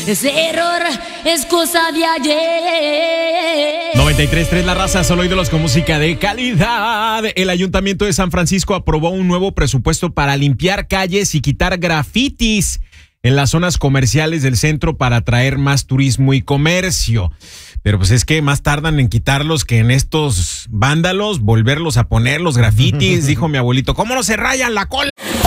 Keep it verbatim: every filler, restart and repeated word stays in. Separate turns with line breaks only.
ese error es cosa de ayer.
noventa y tres punto tres La Raza, solo ídolos con música de calidad. El Ayuntamiento de San Francisco aprobó un nuevo presupuesto para limpiar calles y quitar grafitis en las zonas comerciales del centro para atraer más turismo y comercio. Pero pues es que más tardan en quitarlos que en estos vándalos volverlos a poner los grafitis, dijo mi abuelito. ¿Cómo no se rayan la cola?